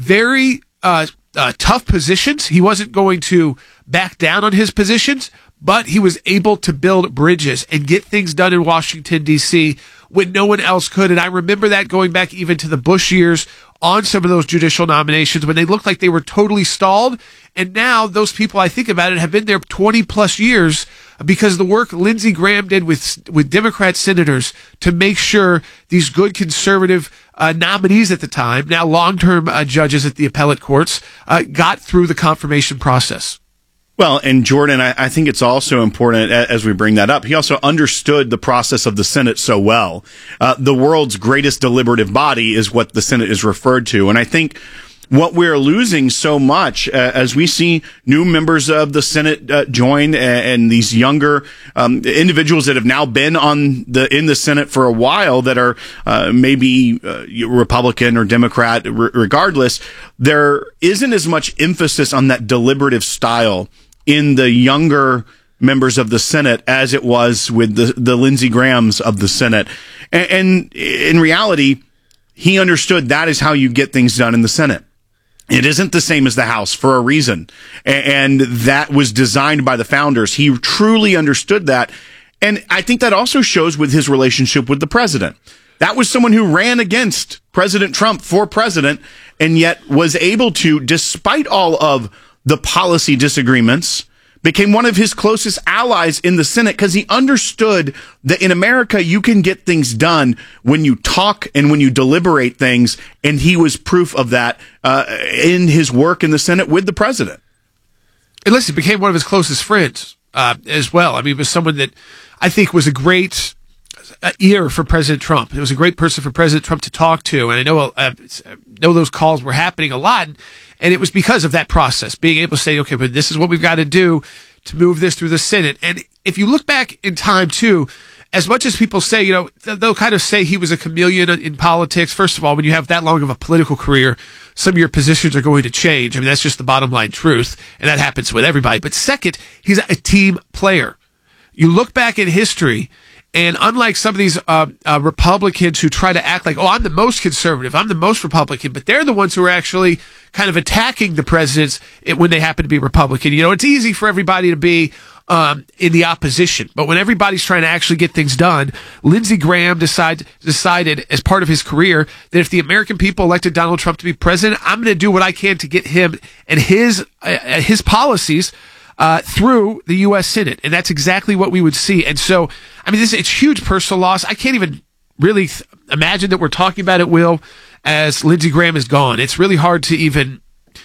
very tough positions. He wasn't going to back down on his positions, but he was able to build bridges and get things done in Washington, D.C. when no one else could. And I remember that going back even to the Bush years on some of those judicial nominations when they looked like they were totally stalled. And now those people, I think about it, have been there 20 plus years because the work Lindsey Graham did with Democrat senators to make sure these good conservative nominees at the time, now long-term judges at the appellate courts, got through the confirmation process. Well, and Jordan, I think it's also important as we bring that up. He also understood the process of the Senate so well. The world's greatest deliberative body is what the Senate is referred to. And I think what we're losing so much as we see new members of the Senate join and these younger individuals that have now been in the Senate for a while that are maybe Republican or Democrat, regardless, there isn't as much emphasis on that deliberative style in the younger members of the Senate as it was with the Lindsey Grahams of the Senate. And in reality, he understood that is how you get things done in the Senate. It isn't the same as the House for a reason. And that was designed by the founders. He truly understood that. And I think that also shows with his relationship with the president. That was someone who ran against President Trump for president and yet was able to, despite all of the policy disagreements, became one of his closest allies in the Senate because he understood that in America, you can get things done when you talk and when you deliberate things. And he was proof of that in his work in the Senate with the president. And listen, he became one of his closest friends as well. I mean, he was someone that I think was a great ear for President Trump. It was a great person for President Trump to talk to. And I know those calls were happening a lot. And it was because of that process, being able to say, okay, but this is what we've got to do to move this through the Senate. And if you look back in time, too, as much as people say, they'll kind of say he was a chameleon in politics. First of all, when you have that long of a political career, some of your positions are going to change. I mean, that's just the bottom line truth. And that happens with everybody. But second, he's a team player. You look back in history, and unlike some of these Republicans who try to act like, oh, I'm the most conservative, I'm the most Republican, but they're the ones who are actually kind of attacking the presidents when they happen to be Republican. It's easy for everybody to be in the opposition, but when everybody's trying to actually get things done, Lindsey Graham decided as part of his career that if the American people elected Donald Trump to be president, I'm going to do what I can to get him and his policies through the U.S. Senate. And that's exactly what we would see. And so, I mean, it's huge personal loss. I can't even really imagine that we're talking about it, Will, as Lindsey Graham is gone. It's really hard to even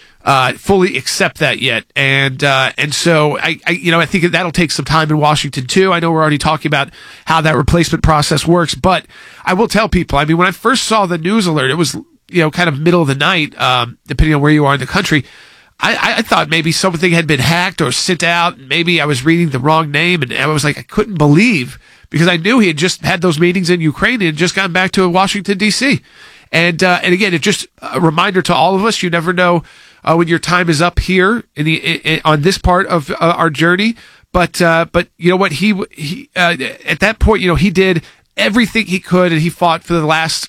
fully accept that yet. And so I think that'll take some time in Washington too. I know we're already talking about how that replacement process works, but I will tell people, I mean, when I first saw the news alert, it was, kind of middle of the night, depending on where you are in the country. I thought maybe something had been hacked or sent out. And maybe I was reading the wrong name, and I was like, I couldn't believe, because I knew he had just had those meetings in Ukraine and had just gotten back to Washington, D.C. And again, it's just a reminder to all of us, you never know when your time is up here on this part of our journey. But you know what? He at that point, he did everything he could, and he fought for the last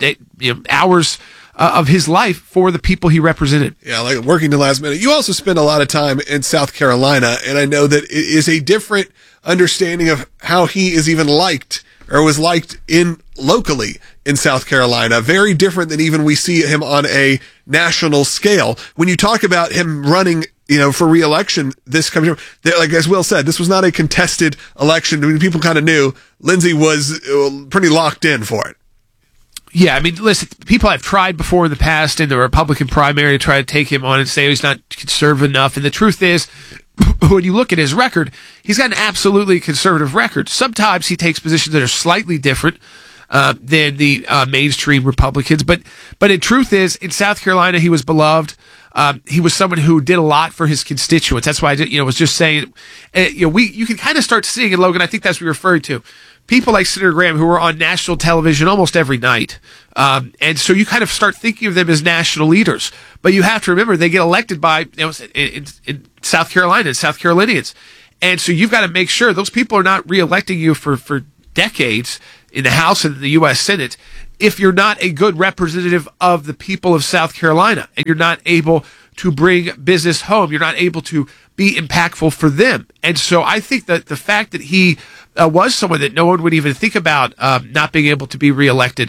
hours of his life for the people he represented. Yeah, like working the last minute. You also spend a lot of time in South Carolina, and I know that it is a different understanding of how he is even liked or was liked locally in South Carolina. Very different than even we see him on a national scale. When you talk about him running, for re-election this coming year, like as Will said, this was not a contested election. I mean, people kind of knew Lindsey was pretty locked in for it. Yeah, I mean, listen, people have tried before in the past in the Republican primary to try to take him on and say he's not conservative enough. And the truth is, when you look at his record, he's got an absolutely conservative record. Sometimes he takes positions that are slightly different than the mainstream Republicans. But the truth is, in South Carolina, he was beloved. He was someone who did a lot for his constituents. That's why I was just saying, you can kind of start seeing it, Logan. I think that's what you're referring to. People like Senator Graham who were on national television almost every night. And so you kind of start thinking of them as national leaders. But you have to remember, they get elected by, in South Carolina, South Carolinians. And so you've got to make sure those people are not reelecting you for decades in the House and the U.S. Senate if you're not a good representative of the people of South Carolina and you're not able to bring business home, you're not able to be impactful for them. And so I think that the fact that he was someone that no one would even think about not being able to be reelected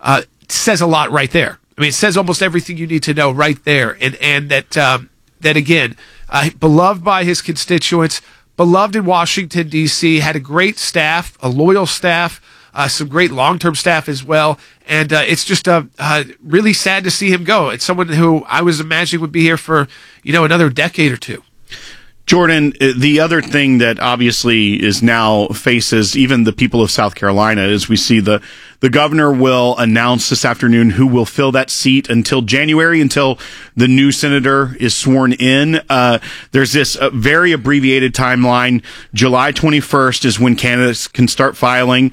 says a lot right there. I mean, it says almost everything you need to know right there. And that again, beloved by his constituents, beloved in Washington, D.C., had a great staff, a loyal staff, some great long-term staff as well. And it's just really sad to see him go. It's someone who I was imagining would be here for, another decade or two. Jordan, the other thing that obviously is now faces even the people of South Carolina is we see the governor will announce this afternoon who will fill that seat until January, until the new senator is sworn in. There's this very abbreviated timeline. July 21st is when candidates can start filing.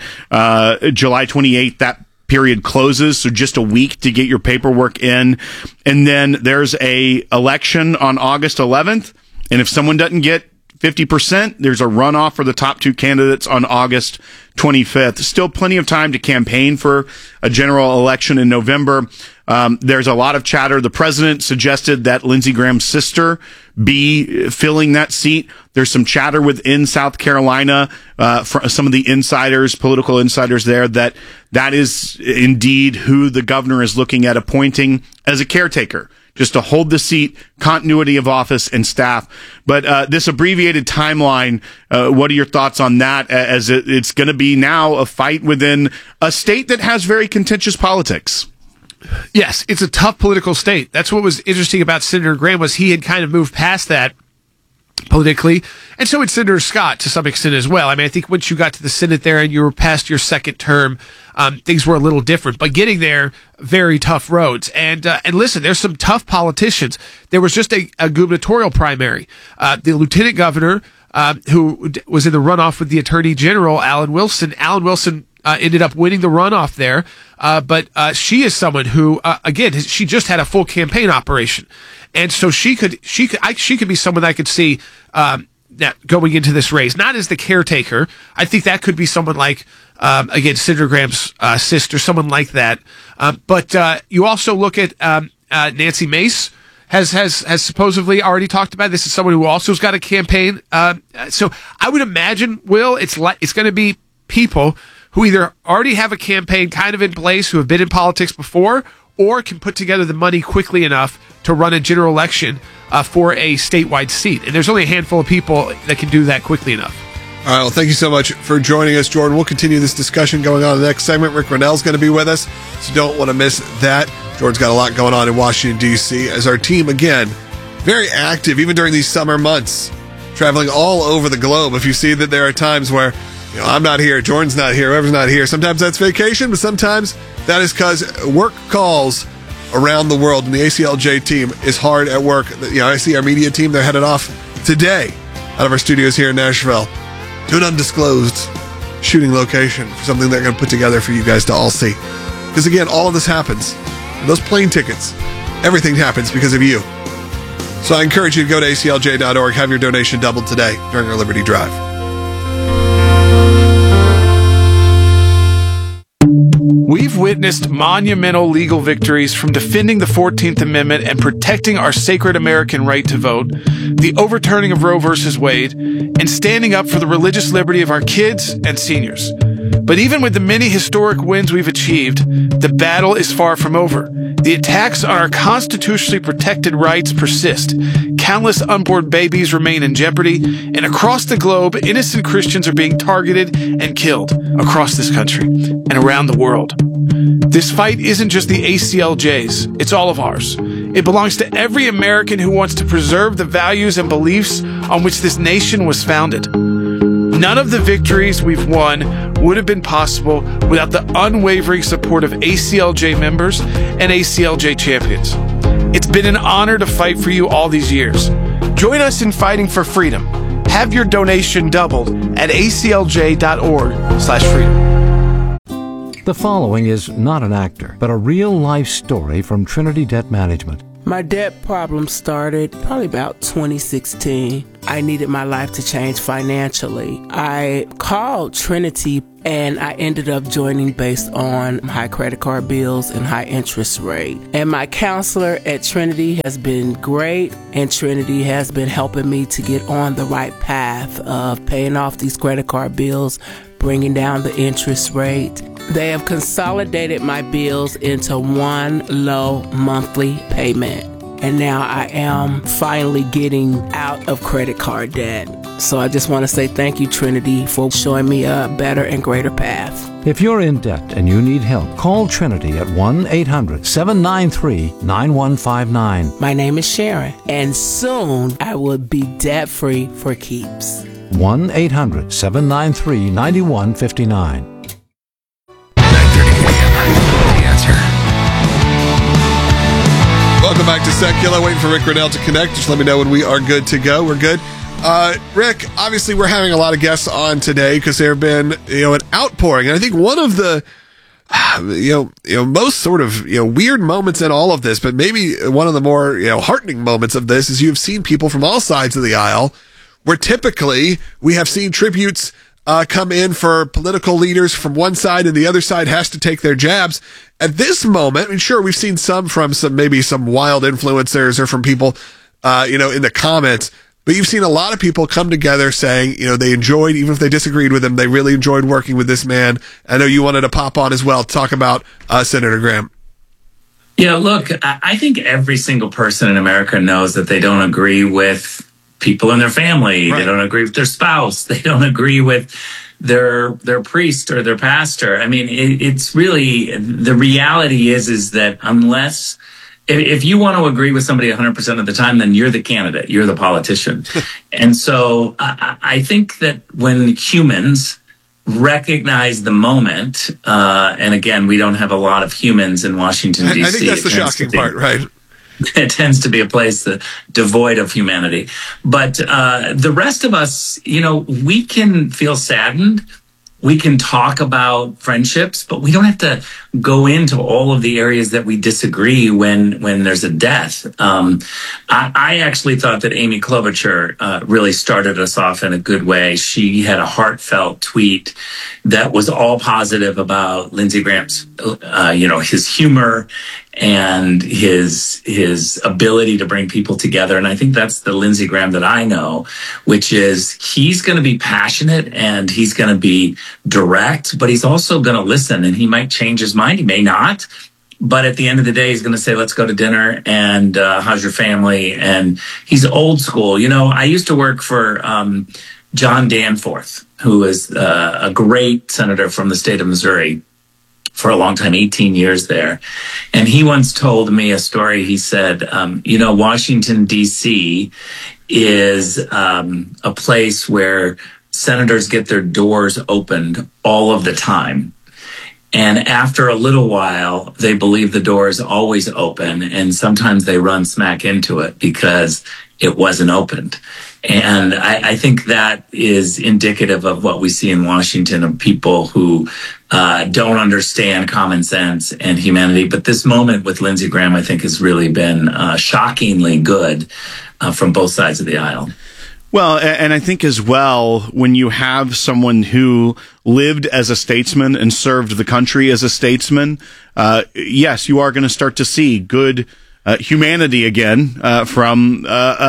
July 28th, that period closes, so just a week to get your paperwork in. And then there's a election on August 11th. And if someone doesn't get 50%, there's a runoff for the top two candidates on August 25th. Still plenty of time to campaign for a general election in November. There's a lot of chatter. The president suggested that Lindsey Graham's sister be filling that seat. There's some chatter within South Carolina, for some of the insiders, political insiders there, that is indeed who the governor is looking at appointing as a caretaker, just to hold the seat, continuity of office and staff. But this abbreviated timeline, what are your thoughts on that, as it's going to be now a fight within a state that has very contentious politics? Yes, it's a tough political state. That's what was interesting about Senator Graham, was he had kind of moved past that politically, and so had Senator Scott to some extent as well. I mean, I think once you got to the Senate there and you were past your second term, things were a little different. But getting there, very tough roads. And listen, there's some tough politicians. There was just a gubernatorial primary. The lieutenant governor, who was in the runoff with the attorney general, Alan Wilson. Alan Wilson ended up winning the runoff there. But she is someone who, again, she just had a full campaign operation. And so she could be someone I could see that going into this race, not as the caretaker. I think that could be someone like, again, Senator Graham's sister, someone like that. But you also look at Nancy Mace has supposedly already talked about. This is someone who also has got a campaign. So I would imagine, Will, it's going to be people who either already have a campaign kind of in place, who have been in politics before, or can put together the money quickly enough to run a general election for a statewide seat. And there's only a handful of people that can do that quickly enough. All right, well, thank you so much for joining us, Jordan. We'll continue this discussion going on in the next segment. Rick Rennell's going to be with us, so don't want to miss that. Jordan's got a lot going on in Washington, D.C., as our team, again, very active, even during these summer months, traveling all over the globe. If you see that there are times where, I'm not here, Jordan's not here, whoever's not here, sometimes that's vacation, but sometimes that is because work calls around the world, and the ACLJ team is hard at work. I see our media team, they're headed off today out of our studios here in Nashville to an undisclosed shooting location for something they're going to put together for you guys to all see. Because again, all of this happens. And those plane tickets, everything happens because of you. So I encourage you to go to aclj.org, have your donation doubled today during our Liberty Drive. We've witnessed monumental legal victories, from defending the 14th Amendment and protecting our sacred American right to vote, the overturning of Roe v. Wade, and standing up for the religious liberty of our kids and seniors. But even with the many historic wins we've achieved, the battle is far from over. The attacks on our constitutionally protected rights persist. Countless unborn babies remain in jeopardy, and across the globe, innocent Christians are being targeted and killed across this country and around the world. This fight isn't just the ACLJ's, it's all of ours. It belongs to every American who wants to preserve the values and beliefs on which this nation was founded. None of the victories we've won would have been possible without the unwavering support of ACLJ members and ACLJ champions. It's been an honor to fight for you all these years. Join us in fighting for freedom. Have your donation doubled at aclj.org/freedom. The following is not an actor, but a real-life story from Trinity Debt Management. My debt problem started probably about 2016. I needed my life to change financially. I called Trinity and I ended up joining based on high credit card bills and high interest rate. And my counselor at Trinity has been great, and Trinity has been helping me to get on the right path of paying off these credit card bills, bringing down the interest rate. They have consolidated my bills into one low monthly payment. And now I am finally getting out of credit card debt. So I just want to say thank you, Trinity, for showing me a better and greater path. If you're in debt and you need help, call Trinity at 1-800-793-9159. My name is Sharon, and soon I will be debt-free for keeps. 1-800-793-9159. 9:30 a.m. The Answer. Welcome back to Secular. Waiting for Rick Riddell to connect. Just let me know when we are good to go. We're good. Rick, obviously we're having a lot of guests on today because there have been, an outpouring. And I think one of the, most sort of, weird moments in all of this, but maybe one of the more, heartening moments of this is you've seen people from all sides of the aisle where typically we have seen tributes come in for political leaders from one side and the other side has to take their jabs. At this moment, I mean, sure, we've seen some from maybe some wild influencers or from people, in the comments, but you've seen a lot of people come together saying, they enjoyed, even if they disagreed with him, they really enjoyed working with this man. I know you wanted to pop on as well to talk about Senator Graham. Yeah, look, I think every single person in America knows that they don't agree with people in their family. Right. They don't agree with their spouse. They don't agree with their priest or their pastor. I mean, it's really, the reality is that unless, if you want to agree with somebody 100% of the time, then you're the candidate, you're the politician. And so I think that when humans recognize the moment, and again, we don't have a lot of humans in Washington, D.C. I think that's the shocking part, right? It tends to be a place devoid of humanity. But the rest of us, we can feel saddened. We can talk about friendships, but we don't have to go into all of the areas that we disagree when there's a death. I actually thought that Amy Klobuchar really started us off in a good way. She had a heartfelt tweet that was all positive about Lindsey Graham's, his humor and his ability to bring people together. And I think that's the Lindsey Graham that I know, which is he's going to be passionate and he's going to be direct, but he's also going to listen, and he might change his mind. He may not. But at the end of the day, he's going to say, let's go to dinner, and how's your family? And he's old school. I used to work for John Danforth, who is a great senator from the state of Missouri for a long time, 18 years there. And he once told me a story. He said, Washington, D.C. is a place where senators get their doors opened all of the time. And after a little while, they believe the door is always open. And sometimes they run smack into it because it wasn't opened. And I think that is indicative of what we see in Washington, of people who don't understand common sense and humanity. But this moment with Lindsey Graham, I think, has really been shockingly good from both sides of the aisle. Well, and I think as well, when you have someone who lived as a statesman and served the country as a statesman, yes, you are going to start to see good humanity again from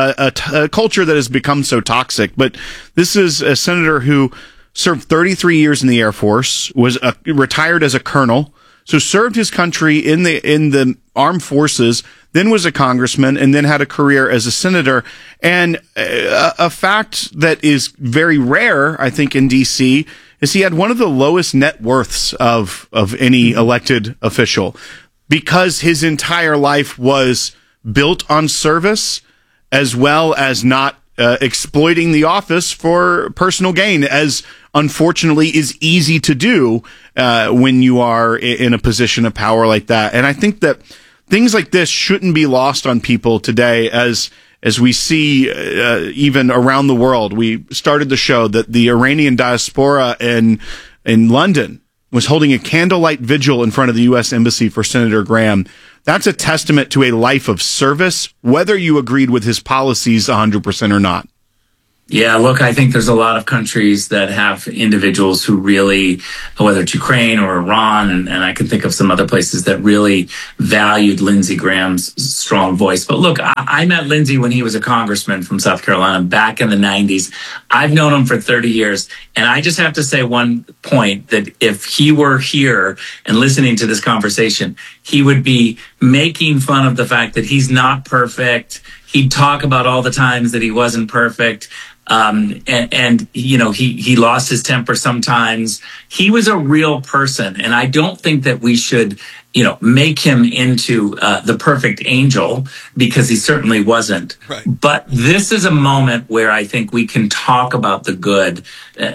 a culture that has become so toxic. But this is a senator who served 33 years in the Air Force, was retired as a colonel, so served his country in the armed forces, then was a congressman, and then had a career as a senator. And a fact that is very rare, I think, in D.C. is he had one of the lowest net worths of any elected official, because his entire life was built on service as well as not exploiting the office for personal gain, as unfortunately is easy to do when you are in a position of power like that. And I think that things like this shouldn't be lost on people today, as we see even around the world. We started the show that the Iranian diaspora in London was holding a candlelight vigil in front of the U.S. Embassy for Senator Graham. that's a testament to a life of service, whether you agreed with his policies 100% or not. Yeah, look, I think there's a lot of countries that have individuals who really, whether it's Ukraine or Iran, and I can think of some other places that really valued Lindsey Graham's strong voice. But look, I met Lindsey when he was a congressman from South Carolina back in the 90s. I've known him for 30 years. And I just have to say one point, that if he were here and listening to this conversation, he would be making fun of the fact that he's not perfect. He'd talk about all the times that he wasn't perfect. And you know, he lost his temper sometimes. He was a real person. And I don't think that we should, you know, make him into the perfect angel, because he certainly wasn't. Right. But this is a moment where I think we can talk about the good,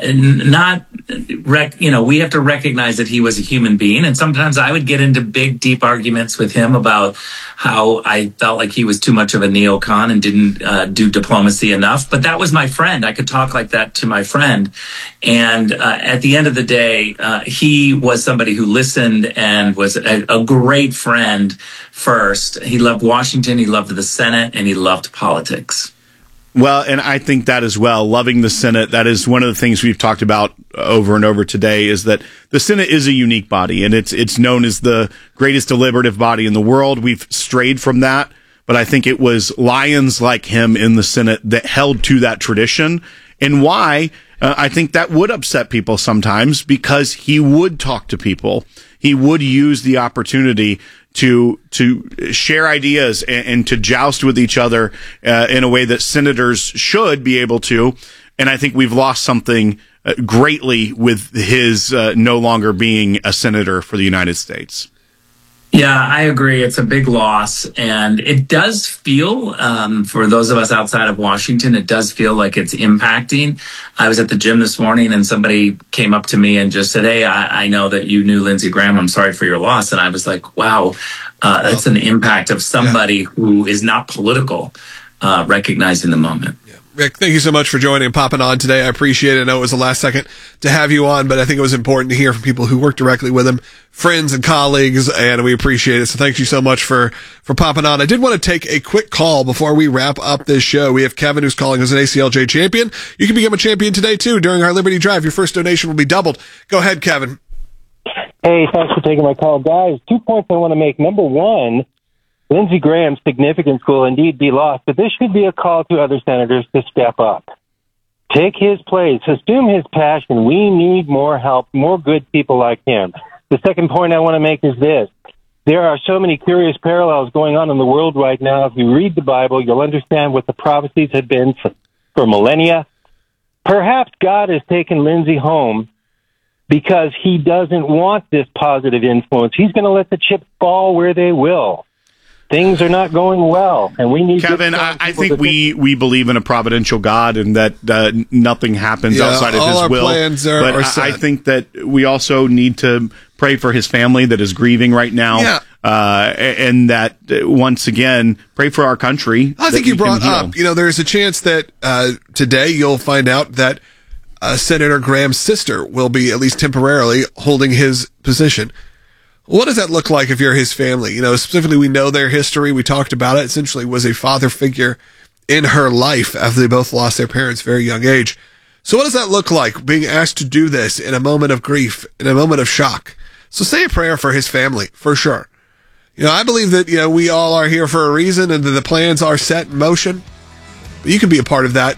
we have to recognize that he was a human being. And sometimes I would get into big, deep arguments with him about how I felt like he was too much of a neocon and didn't do diplomacy enough. But that was my friend. I could talk like that to my friend. And at the end of the day, he was somebody who listened and was a great friend first. He loved Washington, he loved the Senate, and he loved politics. Well, and I think that as well, loving the Senate, that is one of the things we've talked about over and over today, is that the Senate is a unique body, and it's known as the greatest deliberative body in the world. We've strayed from that, but I think it was lions like him in the Senate that held to that tradition. And why? I think that would upset people sometimes, because he would talk to people. He would use the opportunity to share ideas and to joust with each other in a way that senators should be able to. And I think we've lost something greatly with his no longer being a senator for the United States. Yeah, I agree. It's a big loss. And it does feel, for those of us outside of Washington, it does feel like it's impacting. I was at the gym this morning and somebody came up to me and just said, "Hey, I know that you knew Lindsey Graham. I'm sorry for your loss." And I was like, wow, that's an impact of somebody who is not political, recognizing the moment. Rick, thank you so much for joining and popping on today. I appreciate it. I know it was the last second to have you on, but I think it was important to hear from people who work directly with him, friends and colleagues, and we appreciate it. So thank you so much for popping on. I did want to take a quick call before we wrap up this show. We have Kevin who's calling as an ACLJ champion. You can become a champion today too during our Liberty Drive. Your first donation will be doubled. Go ahead, Kevin. Hey, thanks for taking my call. Guys, 2 points I want to make. Number one, Lindsey Graham's significance will indeed be lost, but this should be a call to other senators to step up. Take his place. Assume his passion. We need more help, more good people like him. The second point I want to make is this. There are so many curious parallels going on in the world right now. If you read the Bible, you'll understand what the prophecies have been for millennia. Perhaps God has taken Lindsey home because he doesn't want this positive influence. He's going to let the chips fall where they will. Things are not going well, and we need. Kevin, I think we believe in a providential God, and that nothing happens outside of His will. But I think that we also need to pray for his family that is grieving right now, and that once again pray for our country. I think you brought up. There's a chance that today you'll find out that Senator Graham's sister will be, at least temporarily, holding his position. What does that look like if you're his family? Specifically, we know their history. We talked about it. Essentially, was a father figure in her life after they both lost their parents at a very young age. So what does that look like, being asked to do this in a moment of grief, in a moment of shock? So say a prayer for his family, for sure. I believe that, we all are here for a reason and that the plans are set in motion. But you can be a part of that.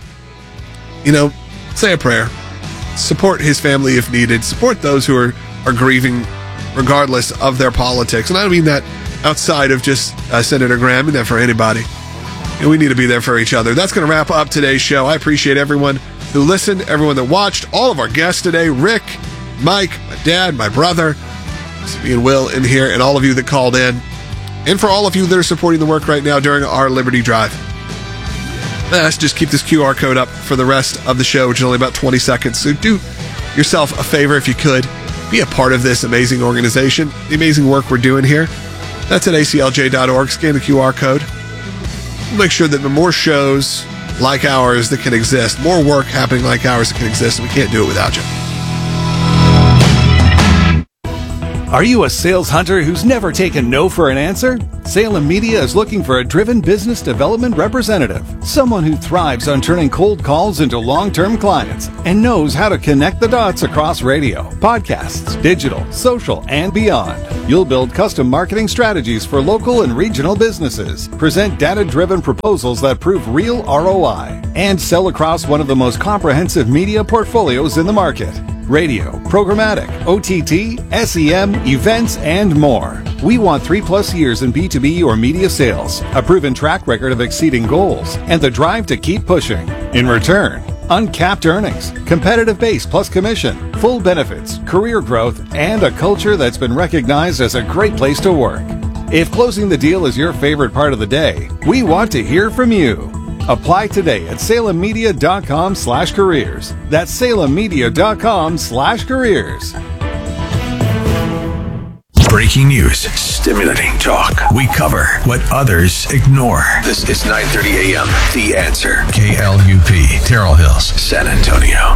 Say a prayer. Support his family if needed. Support those who are grieving regardless of their politics. And I don't mean that outside of just Senator Graham. I mean that for anybody. We need to be there for each other. That's going to wrap up today's show. I appreciate everyone who listened, everyone that watched, all of our guests today, Rick, Mike, my dad, my brother, me and Will in here, and all of you that called in. And for all of you that are supporting the work right now during our Liberty Drive. Let's just keep this QR code up for the rest of the show, which is only about 20 seconds. So do yourself a favor if you could. Be a part of this amazing organization, the amazing work we're doing here. That's at aclj.org. Scan the QR code. We'll make sure that there are more shows like ours that can exist, more work happening like ours that can exist, and we can't do it without you. Are you a sales hunter who's never taken no for an answer? Salem Media is looking for a driven business development representative, someone who thrives on turning cold calls into long-term clients and knows how to connect the dots across radio, podcasts, digital, social, and beyond. You'll build custom marketing strategies for local and regional businesses, present data-driven proposals that prove real ROI, and sell across one of the most comprehensive media portfolios in the market. Radio, programmatic, OTT, SEM, events, and more. We want 3+ years in B2B or media sales, a proven track record of exceeding goals, and the drive to keep pushing. In return, uncapped earnings, competitive base plus commission, full benefits, career growth, and a culture that's been recognized as a great place to work. If closing the deal is your favorite part of the day, we want to hear from you. Apply today at salemmedia.com/careers. That's salemmedia.com/careers. Breaking news, stimulating talk. We cover what others ignore. This is 9:30 a.m. The Answer. KLUP, Terrell Hills, San Antonio.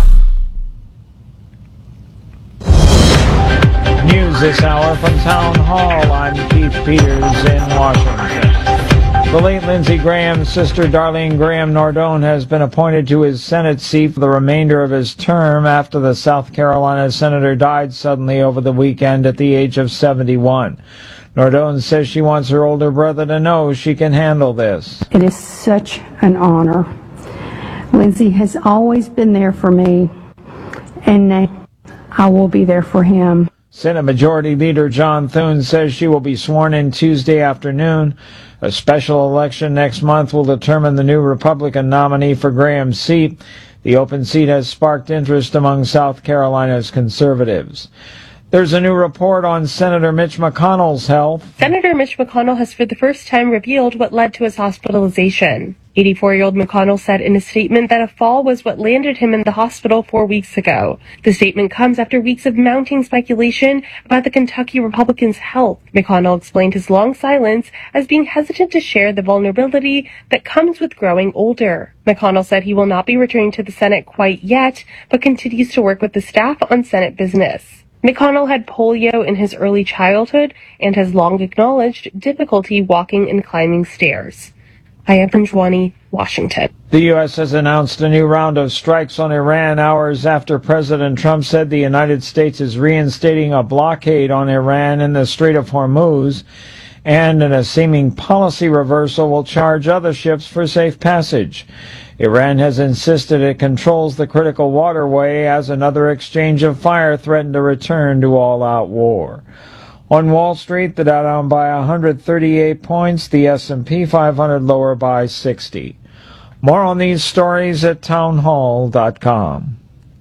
News this hour from Town Hall. I'm Keith Peters in Washington. The late Lindsey Graham's sister, Darlene Graham Nardone, has been appointed to his Senate seat for the remainder of his term after the South Carolina senator died suddenly over the weekend at the age of 71. Nardone says she wants her older brother to know she can handle this. It is such an honor. Lindsey has always been there for me, and I will be there for him. Senate Majority Leader John Thune says she will be sworn in Tuesday afternoon. A special election next month will determine the new Republican nominee for Graham's seat. The open seat has sparked interest among South Carolina's conservatives. There's a new report on Senator Mitch McConnell's health. Senator Mitch McConnell has for the first time revealed what led to his hospitalization. 84-year-old McConnell said in a statement that a fall was what landed him in the hospital 4 weeks ago. The statement comes after weeks of mounting speculation about the Kentucky Republican's health. McConnell explained his long silence as being hesitant to share the vulnerability that comes with growing older. McConnell said he will not be returning to the Senate quite yet, but continues to work with the staff on Senate business. McConnell had polio in his early childhood and has long acknowledged difficulty walking and climbing stairs. I am from Jwani, Washington. The U.S. has announced a new round of strikes on Iran hours after President Trump said the United States is reinstating a blockade on Iran in the Strait of Hormuz, and in a seeming policy reversal will charge other ships for safe passage. Iran has insisted it controls the critical waterway as another exchange of fire threatened to return to all-out war. On Wall Street, the Dow down by 138 points, the S&P 500 lower by 60. More on these stories at townhall.com.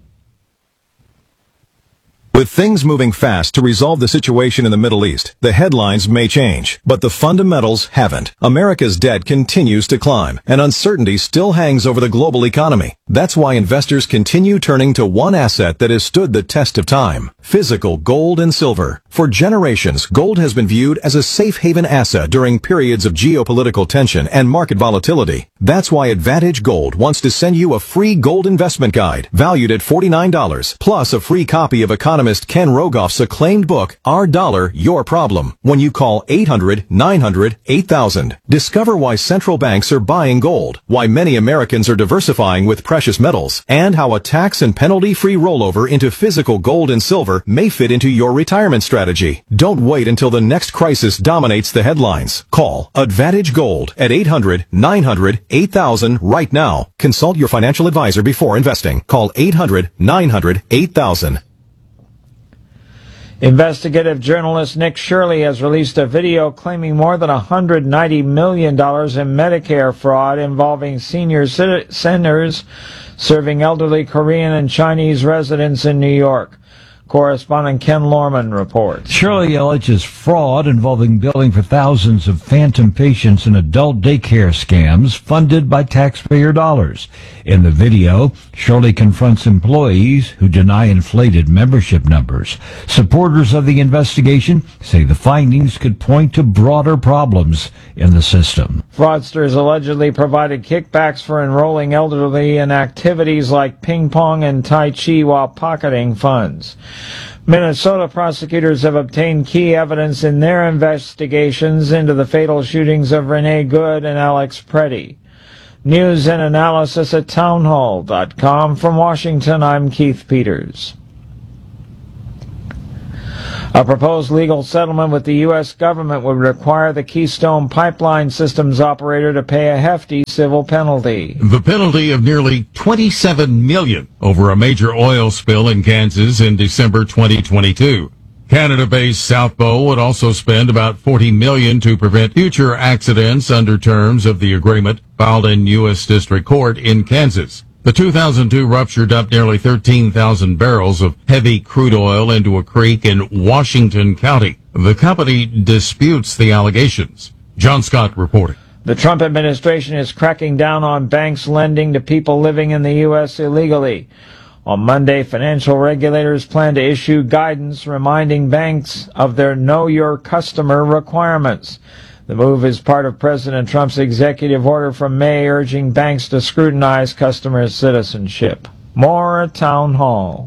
With things moving fast to resolve the situation in the Middle East, the headlines may change, but the fundamentals haven't. America's debt continues to climb, and uncertainty still hangs over the global economy. That's why investors continue turning to one asset that has stood the test of time: physical gold and silver. For generations, gold has been viewed as a safe haven asset during periods of geopolitical tension and market volatility. That's why Advantage Gold wants to send you a free gold investment guide valued at $49, plus a free copy of economist Ken Rogoff's acclaimed book, Our Dollar, Your Problem, when you call 800-900-8000. Discover why central banks are buying gold, why many Americans are diversifying with precious metals, and how a tax and penalty-free rollover into physical gold and silver may fit into your retirement strategy. Don't wait until the next crisis dominates the headlines. Call Advantage Gold at 800-900-8000 right now. Consult your financial advisor before investing. Call 800-900-8000. Investigative journalist Nick Shirley has released a video claiming more than $190 million in Medicare fraud involving senior centers serving elderly Korean and Chinese residents in New York. Correspondent Ken Lorman reports. Shirley alleges fraud involving billing for thousands of phantom patients in adult daycare scams funded by taxpayer dollars. In the video, Shirley confronts employees who deny inflated membership numbers. Supporters of the investigation say the findings could point to broader problems in the system. Fraudsters allegedly provided kickbacks for enrolling elderly in activities like ping pong and tai chi while pocketing funds. Minnesota prosecutors have obtained key evidence in their investigations into the fatal shootings of Renee Good and Alex Preddy. News and analysis at townhall.com. From Washington, I'm Keith Peters. A proposed legal settlement with the U.S. government would require the Keystone Pipeline Systems operator to pay a hefty civil penalty. The penalty of nearly $27 million over a major oil spill in Kansas in December 2022. Canada-based South Bow would also spend about $40 million to prevent future accidents under terms of the agreement filed in U.S. District Court in Kansas. The 2002 rupture dumped nearly 13,000 barrels of heavy crude oil into a creek in Washington County. The company disputes the allegations. John Scott reporting. The Trump administration is cracking down on banks lending to people living in the U.S. illegally. On Monday, financial regulators plan to issue guidance reminding banks of their Know Your Customer requirements. The move is part of President Trump's executive order from May urging banks to scrutinize customers' citizenship. More at Town Hall.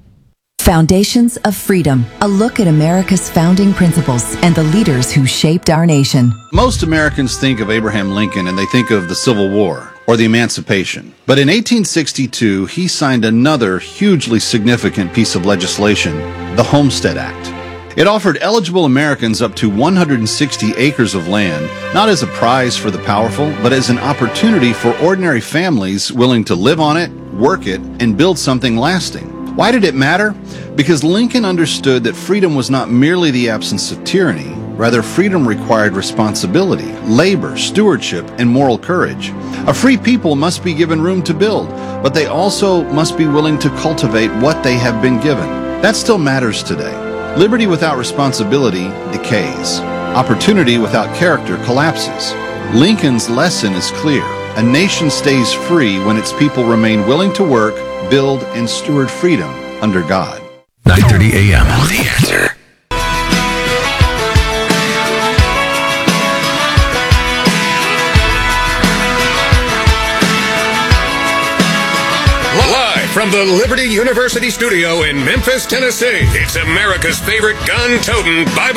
Foundations of Freedom, a look at America's founding principles and the leaders who shaped our nation. Most Americans think of Abraham Lincoln and they think of the Civil War or the Emancipation. But in 1862, he signed another hugely significant piece of legislation, the Homestead Act. It offered eligible Americans up to 160 acres of land, not as a prize for the powerful, but as an opportunity for ordinary families willing to live on it, work it, and build something lasting. Why did it matter? Because Lincoln understood that freedom was not merely the absence of tyranny. Rather, freedom required responsibility, labor, stewardship, and moral courage. A free people must be given room to build, but they also must be willing to cultivate what they have been given. That still matters today. Liberty without responsibility decays. Opportunity without character collapses. Lincoln's lesson is clear. A nation stays free when its people remain willing to work, build, and steward freedom under God. 9:30 a.m. The Answer. Live from the Liberty University studio in Memphis, Tennessee, it's America's favorite gun-toting Bible